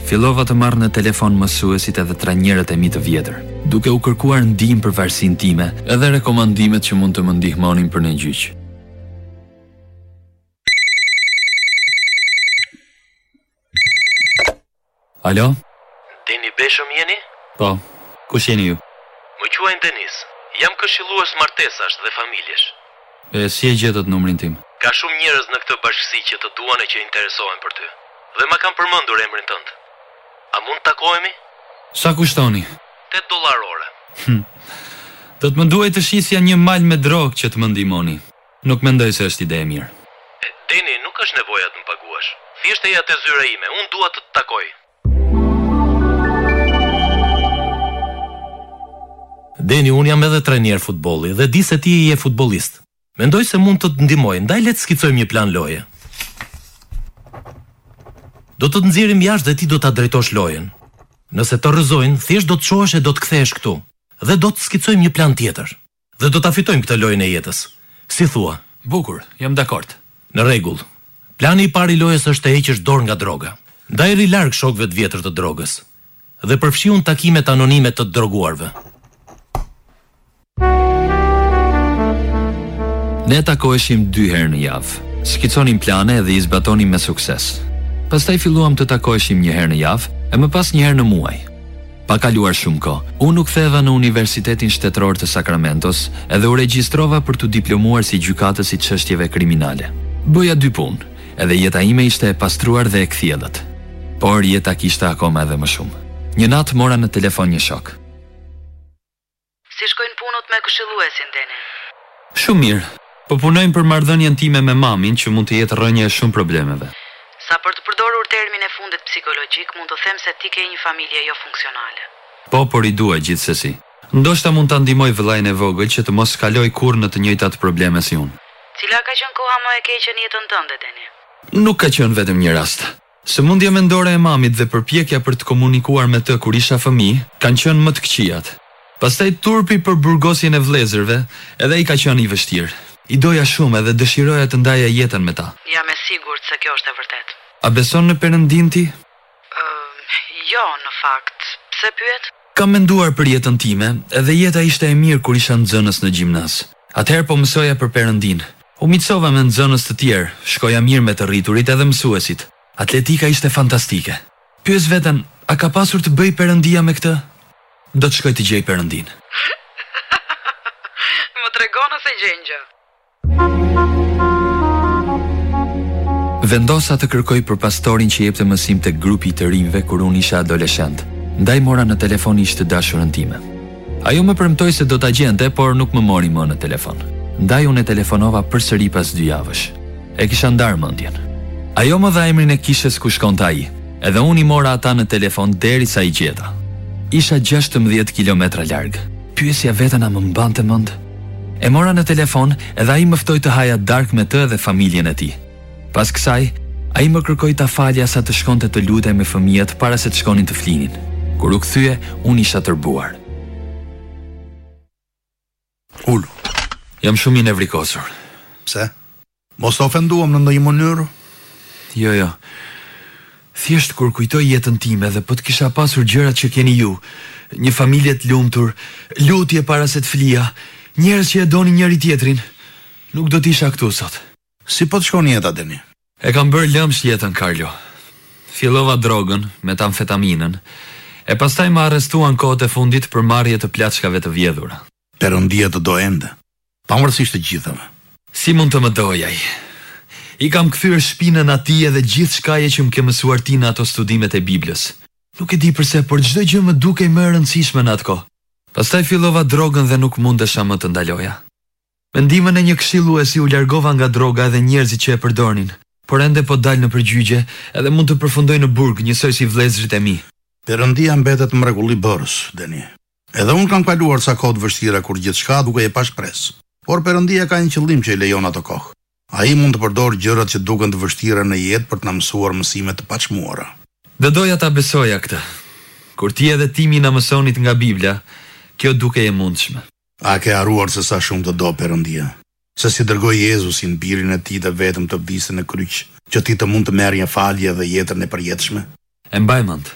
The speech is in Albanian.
Fillova të marrë në telefon mësuesit edhe trajnerët e mi të vjetër, duke u kërkuar ndihmë për varësinë time edhe rekomandimet që mund të më ndihmonin për në gjyq. Alo? Deni Beshëm jeni? Po, kush jeni ju? Më quajnë Denis. Jam këshillues martesash dhe familjesh. E si e gjetët numrin tim? Ka shumë njerëz në këtë bashkësi që të duan e që interesohen për ty. Dhe ma kam përmendur emrin tënd. A mund të takohemi? Sa kushtoni? $8 ore. Do të më duhet të shisja një mal me drogë që të më ndihmoni. Nuk mendoj se është ide e mirë. Deni, nuk është nevoja të më paguash. Thjesht e ja te zyra ime, unë dua të të takoj. Deni, unë jam edhe trajner futbolli dhe di se ti je futbollist. Mendoj se mund të të ndihmoj, ndaj le të skicojmë një plan loje. Do të nxjerrim jashtë dhe ti do ta drejtosh lojën. Nëse të rrëzojnë, thjesht do të shohësh e do të kthehesh këtu. Dhe do të skicojmë një plan tjetër. Dhe do ta fitojmë këtë lojën e jetës. Si thua? Bukur, jam dakord. Në rregull. Plani i parë i lojës është të heqësh dorë nga droga. Ndajri larg shokëve të vjetër të drogës. Dhe përfshiun takimet anonime të droguarve. Ne takoheshim 2 herë në javë. Skiconim plane dhe i zbatonim me sukses. Pastaj filluam të takoheshim 1 herë në javë e më pas 1 herë në muaj. Pa kaluar shumë kohë, unë u ktheva në Universitetin Shtetëror të Sacramentos edhe u regjistrova për të diplomuar si gjykatës i çështjeve kriminale. Bëja 2 punë, edhe jeta ime ishte e pastruar dhe e kthjellët. Por jeta kishte akoma edhe më shumë. Një natë mora në telefon një shok. Si shkojnë punët me këshilluesin, Deni? Shumë mirë, po punojmë për marrëdhënien time me mamin që mund të jetë rrënje e shumë problemeve. Sa për të përdorur termin e fundit psikologjik, mund të them se ti ke një familje jo funksionale. Po, por i dua gjithsesi. Ndoshta mund ta ndihmoj vëllain e vogël që të mos kaloj kurrë në të njëjtat probleme si unë. Cila ka qenë koha më e keqe në jetën tënde, Deni? Nuk ka qenë vetëm një rast. Sëmundja mendore e mamit dhe përpjekja për të komunikuar me të kur isha fëmijë kanë qenë më të këqijat. Pastaj turpi për burgosjen e vëllezërve, edhe i ka qenë i vështirë. I doja shumë edhe dëshiroja të ndaja jetën me ta. Jam e sigurt se kjo është e vërtet. A beson në Perëndin ti? Jo, në fakt. Pse pyet? Kam menduar për jetën time, edhe jeta ishte e mirë kur isha nxënës në gjimnaz. Atëherë po mësoja për Perëndin. U miqsova me nxënës të tjerë, shkoja mirë me të rriturit edhe mësuesit. Atletika ishte fantastike. Pyes veten, a ka pasur të bëj Perëndia me këtë? Do të shkoj të gjej Perëndin. Më tregon ose gjen gjë? Vendosa të kërkoj për pastorin që jepte mësim tek grupi i të rinjve kur unë isha adoleshent. Ndaj mora në telefon ishte dashurën time. Ajo më premtoi se do ta gjente, por nuk më mori më në telefon. Ndaj unë e telefonova përsëri pas 2 javësh. E kisha ndarë mendjen. Ajo më dha emrin e kishës ku shkonte ai, edhe unë i mora ata në telefon derisa i gjeta. Isha 16 kilometra larg. Pyesja veten a më mbante mend. E mora në telefon edhe ai më ftoi të haja darkë me të dhe familjen e tij. Pas kësaj, ai më kërkoi ta falja sa të shkonte të lutej me fëmijët para se të shkonin të flinin. Kur u kthye, unë isha tërbuar. Ulu. Jam shumë i nevrikosur. Pse? Mos të ofenduam në ndonjë mënyrë? Jo. Thjesht kur kujtoj jetën time dhe po të kisha pasur gjërat që keni ju, një familje të lumtur, lutje para se të flija, njerëz që e donin njëri tjetrin, nuk do t'isha këtu sot. Si po të shkon jeta, Deni? E kam bërë lëmsh jetën, Karlo. Fillova drogën, metamfetaminën, e pastaj më arrestuan kohët e fundit për marrje të plaçkave të vjedhura. Perëndia të do ende, pavarësisht të gjithave. Si mund të më doj ai? I kam kthyer shpinën atij edhe gjithë shkaje që më ke mësuar ti në ato studimet e Biblës. Nuk e di pse, por çdo gjë më dukej më e rëndësishme në atë kohë. Pastaj fillova drogën dhe nuk mundesha më të ndaloja. Me ndihmën e një këshilluesi u largova nga droga dhe njerëzit që e përdornin, por ende po dal në përgjigje edhe mund të përfundoj në burg njësoj si vëllezërit e mi. Perëndia mbetet mrekulli bërës, Deni. Edhe unë kam kaluar sa kohë të vështira kur gjithçka duke e pa shpresë. Por Perëndia ka një qëllim që i lejon ato kohë. Ai mund të përdorë gjërat që duken të vështira në jetë për të na mësuar mësime të paçmuara. Dhe doja ta besoja këtë. Kur ti edhe Timi na mësonit nga Bibla, kjo duke e mundshme. A ke haruar se sa shumë të do Perëndia? Se si dërgoi Jezusin birin e tij të vetëm të vdiste në kryq, që ti të mund të merr një falje dhe jetën e përjetshme? E mbaj mend.